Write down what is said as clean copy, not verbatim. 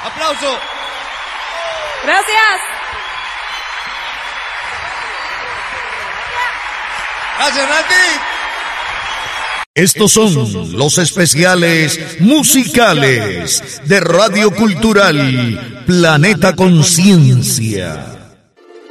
¡Aplauso! Gracias. ¡Gracias, Nati! Estos son los especiales musicales de Radio Cultural Planeta Conciencia.